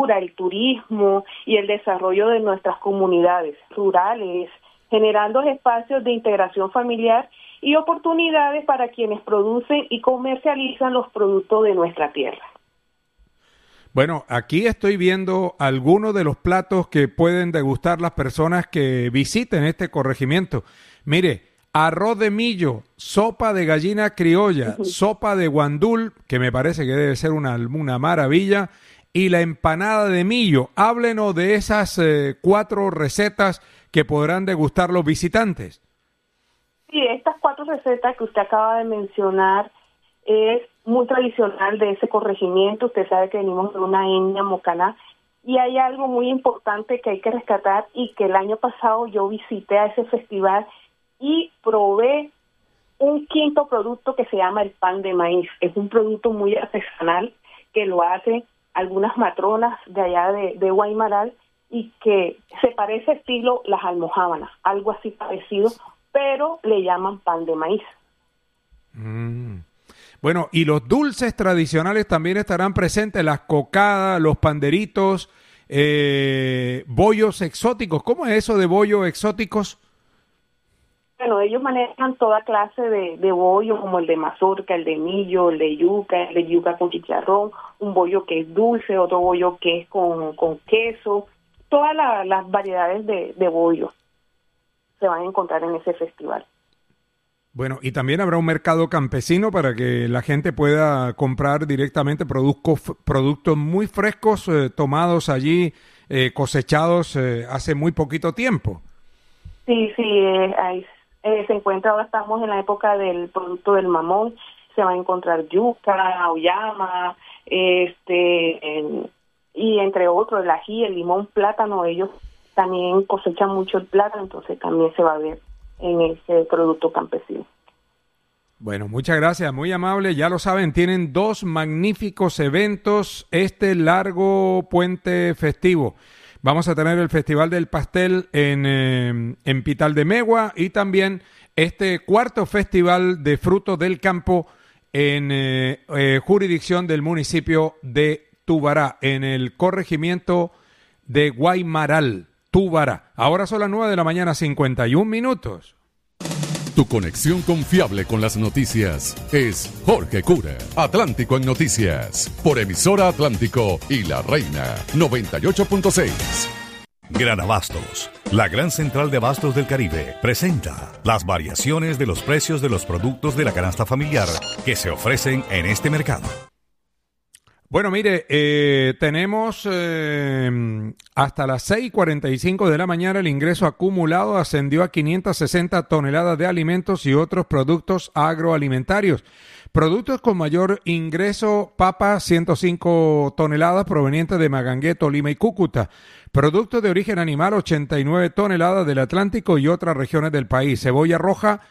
el turismo y el desarrollo de nuestras comunidades rurales, generando espacios de integración familiar y oportunidades para quienes producen y comercializan los productos de nuestra tierra. Bueno, aquí estoy viendo algunos de los platos que pueden degustar las personas que visiten este corregimiento. Mire, arroz de millo, sopa de gallina criolla, sopa de guandul, que me parece que debe ser una maravilla, y la empanada de millo. Háblenos de esas 4 recetas que podrán degustar los visitantes. Sí, estas 4 recetas que usted acaba de mencionar es muy tradicional de ese corregimiento. Usted sabe que venimos de una etnia mocaná y hay algo muy importante que hay que rescatar y que el año pasado yo visité a ese festival y probé un quinto producto que se llama el pan de maíz. Es un producto muy artesanal que lo hacen algunas matronas de allá de Guaymaral y que se parece estilo las almojábanas, algo así parecido, pero le llaman pan de maíz. Bueno, y los dulces tradicionales también estarán presentes, las cocadas, los panderitos, bollos exóticos. ¿Cómo es eso de bollos exóticos? Bueno, ellos manejan toda clase de bollo, como el de mazorca, el de millo, el de yuca con chicharrón, un bollo que es dulce, otro bollo que es con queso, todas las variedades de bollo se van a encontrar en ese festival. Bueno, y también habrá un mercado campesino para que la gente pueda comprar directamente productos muy frescos, tomados allí, cosechados hace muy poquito tiempo. Sí, ahí se encuentra, ahora estamos en la época del producto del mamón, se va a encontrar yuca, auyama, y entre otros, el ají, el limón, plátano. Ellos también cosechan mucho el plátano, entonces también se va a ver en ese producto campesino. Bueno, muchas gracias, muy amable. Ya lo saben, tienen 2 magníficos eventos este largo puente festivo. Vamos a tener el Festival del Pastel en Pital de Megua y también este 4º Festival de Frutos del Campo en jurisdicción del municipio de Tubará, en el corregimiento de Guaymaral, Tubará. Ahora son las 9:51 a.m. Tu conexión confiable con las noticias es Jorge Cura, Atlántico en Noticias, por Emisora Atlántico y La Reina 98.6. Gran Abastos, la gran central de abastos del Caribe, presenta las variaciones de los precios de los productos de la canasta familiar que se ofrecen en este mercado. Bueno, mire, tenemos hasta las 6:45 de la mañana el ingreso acumulado ascendió a 560 toneladas de alimentos y otros productos agroalimentarios. Productos con mayor ingreso, papa, 105 toneladas provenientes de Magangué, Tolima y Cúcuta. Productos de origen animal, 89 toneladas del Atlántico y otras regiones del país. Cebolla roja,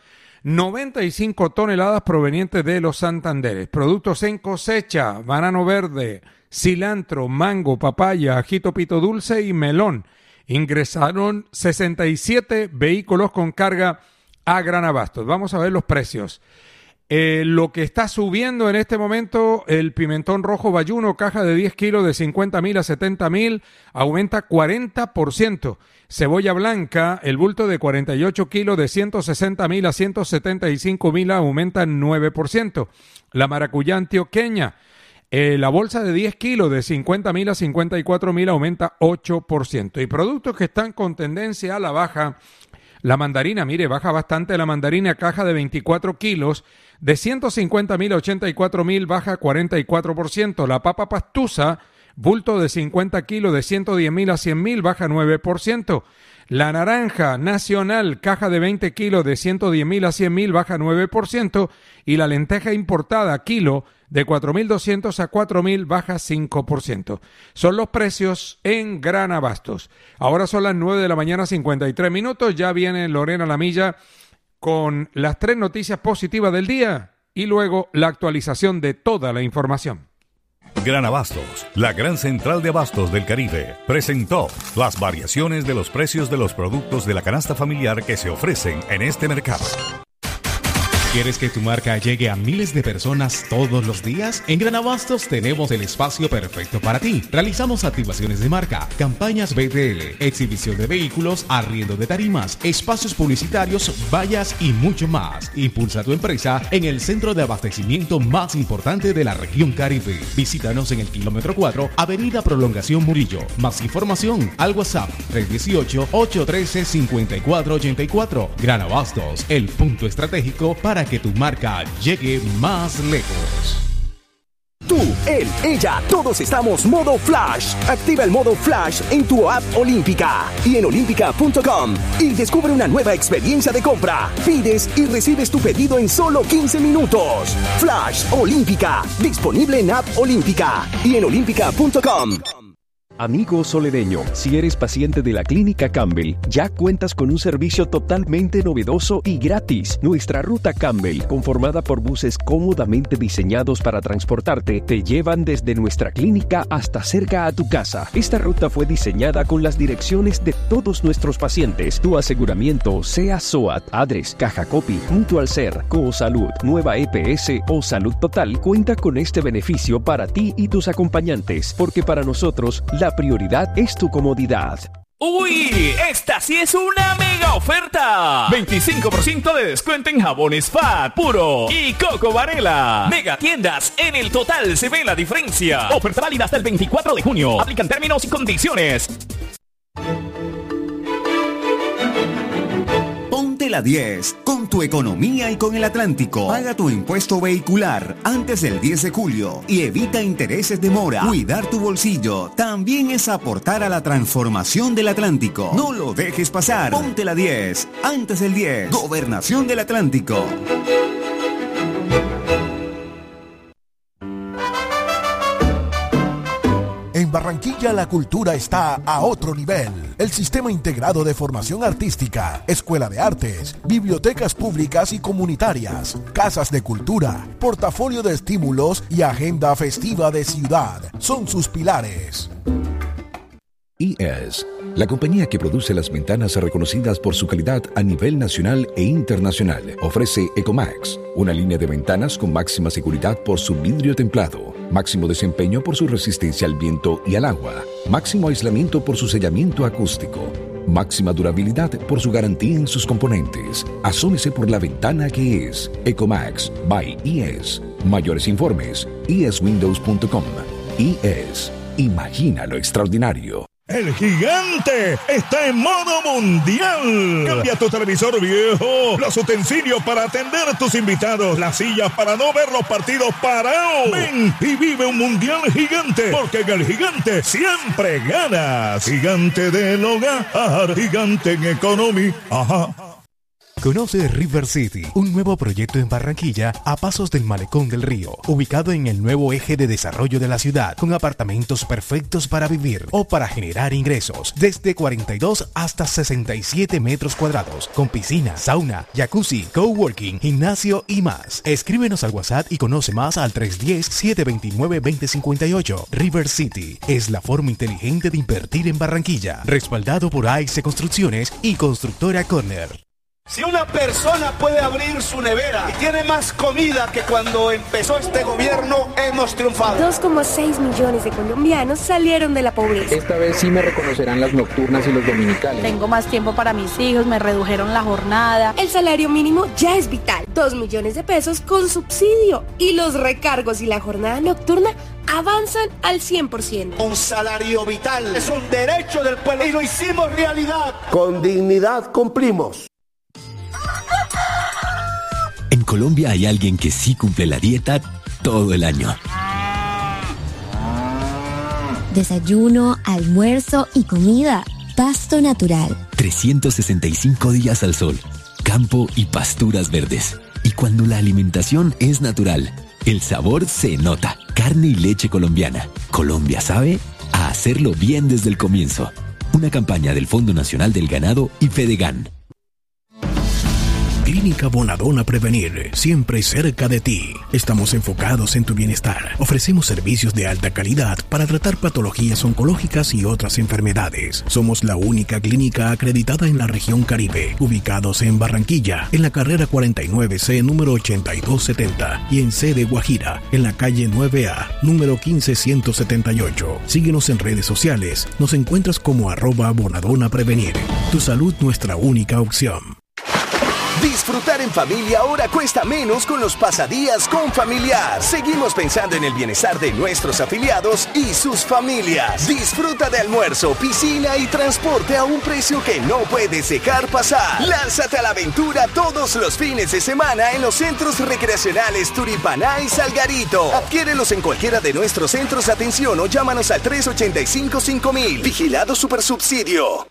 95 toneladas provenientes de los Santanderes. Productos en cosecha, banano verde, cilantro, mango, papaya, ajito pito dulce y melón. Ingresaron 67 vehículos con carga a Gran Abastos. Vamos a ver los precios. Lo que está subiendo en este momento, el pimentón rojo bayuno, caja de 10 kilos de 50,000 a 70,000, aumenta 40%. Cebolla blanca, el bulto de 48 kilos de 160,000 a 175,000, aumenta 9%. La maracuyá antioqueña, la bolsa de 10 kilos de 50,000 a 54,000, aumenta 8%. Y productos que están con tendencia a la baja, la mandarina, mire, baja bastante la mandarina, caja de 24 kilos, de 150,000 a 84,000, baja 44%. La papa pastusa, bulto de 50 kilos, de 110,000 a 100,000, baja 9%. La naranja nacional, caja de 20 kilos, de 110,000 a 100,000, baja 9%. Y la lenteja importada, kilo, de 4,200 a 4,000, baja 5%. Son los precios en Gran Abastos. Ahora son las 9:53 a.m. Ya viene Lorena Lamilla con las 3 noticias positivas del día y luego la actualización de toda la información. Gran Abastos, la gran central de abastos del Caribe, presentó las variaciones de los precios de los productos de la canasta familiar que se ofrecen en este mercado. ¿Quieres que tu marca llegue a miles de personas todos los días? En Gran Abastos tenemos el espacio perfecto para ti. Realizamos activaciones de marca, campañas BTL, exhibición de vehículos, arriendo de tarimas, espacios publicitarios, vallas y mucho más. Impulsa tu empresa en el centro de abastecimiento más importante de la región Caribe. Visítanos en el kilómetro 4, Avenida Prolongación Murillo. Más información al WhatsApp 318-813-5484. Gran Abastos, el punto estratégico para que tu marca llegue más lejos. Tú, él, ella, todos estamos modo Flash. Activa el modo Flash en tu app Olímpica y en olímpica.com y descubre una nueva experiencia de compra. Pides y recibes tu pedido en solo 15 minutos. Flash Olímpica, disponible en app Olímpica y en olímpica.com. Amigo soledeño, si eres paciente de la Clínica Campbell, ya cuentas con un servicio totalmente novedoso y gratis. Nuestra ruta Campbell, conformada por buses cómodamente diseñados para transportarte, te llevan desde nuestra clínica hasta cerca a tu casa. Esta ruta fue diseñada con las direcciones de todos nuestros pacientes. Tu aseguramiento, sea SOAT, ADRES, Caja Copy, Mutual Ser, Cosalud, Nueva EPS o Salud Total, cuenta con este beneficio para ti y tus acompañantes, porque para nosotros, la prioridad es tu comodidad. ¡Uy! ¡Esta sí es una mega oferta! 25% de descuento en jabones Fat, Puro y Coco Varela. Mega tiendas, en el total se ve la diferencia. Oferta válida hasta el 24 de junio. Aplican términos y condiciones. Ponte la 10 con tu economía y con el Atlántico. Paga tu impuesto vehicular antes del 10 de julio y evita intereses de mora. Cuidar tu bolsillo también es aportar a la transformación del Atlántico. No lo dejes pasar. Ponte la 10 antes del 10. Gobernación del Atlántico. En Barranquilla la cultura está a otro nivel. El Sistema Integrado de Formación Artística, Escuela de Artes, bibliotecas públicas y comunitarias, casas de cultura, portafolio de estímulos y agenda festiva de ciudad son sus pilares. IES, la compañía que produce las ventanas reconocidas por su calidad a nivel nacional e internacional, ofrece Ecomax, una línea de ventanas con máxima seguridad por su vidrio templado, máximo desempeño por su resistencia al viento y al agua, máximo aislamiento por su sellamiento acústico, máxima durabilidad por su garantía en sus componentes. Asómese por la ventana que es Ecomax by IES. Mayores informes, ieswindows.com. IES, imagina lo extraordinario. El gigante está en modo mundial. Cambia tu televisor viejo, los utensilios para atender a tus invitados, las sillas para no ver los partidos parados. Ven y vive un mundial gigante, porque en el gigante siempre ganas. Gigante del hogar, gigante en economía. Ajá. Conoce River City, un nuevo proyecto en Barranquilla a pasos del Malecón del Río, ubicado en el nuevo eje de desarrollo de la ciudad, con apartamentos perfectos para vivir o para generar ingresos, desde 42 hasta 67 metros cuadrados, con piscina, sauna, jacuzzi, coworking, gimnasio y más. Escríbenos al WhatsApp y conoce más al 310-729-2058. River City es la forma inteligente de invertir en Barranquilla, respaldado por AIC Construcciones y Constructora Corner. Si una persona puede abrir su nevera y tiene más comida que cuando empezó este gobierno, hemos triunfado. 2,6 millones de colombianos salieron de la pobreza. Esta vez sí me reconocerán las nocturnas y los dominicales. Tengo más tiempo para mis hijos, me redujeron la jornada. El salario mínimo ya es vital. 2 millones de pesos con subsidio. Y los recargos y la jornada nocturna avanzan al 100%. Un salario vital es un derecho del pueblo y lo hicimos realidad. Con dignidad cumplimos. En Colombia hay alguien que sí cumple la dieta todo el año. Desayuno, almuerzo y comida. Pasto natural. 365 días al sol, campo y pasturas verdes. Y cuando la alimentación es natural, el sabor se nota. Carne y leche colombiana. Colombia sabe a hacerlo bien desde el comienzo. Una campaña del Fondo Nacional del Ganado y Fedegan. Clínica Bonadona Prevenir, siempre cerca de ti. Estamos enfocados en tu bienestar. Ofrecemos servicios de alta calidad para tratar patologías oncológicas y otras enfermedades. Somos la única clínica acreditada en la región Caribe, ubicados en Barranquilla, en la carrera 49C número 8270 y en sede Guajira, en la calle 9A número 15178. Síguenos en redes sociales. Nos encuentras como @Bonadona Prevenir. Tu salud, nuestra única opción. Disfrutar en familia ahora cuesta menos con los pasadías con Familiar. Seguimos pensando en el bienestar de nuestros afiliados y sus familias. Disfruta de almuerzo, piscina y transporte a un precio que no puedes dejar pasar. Lánzate a la aventura todos los fines de semana en los centros recreacionales Turipaná y Salgarito. Adquiérelos en cualquiera de nuestros centros de atención o llámanos al 385-5000. Vigilado Supersubsidio.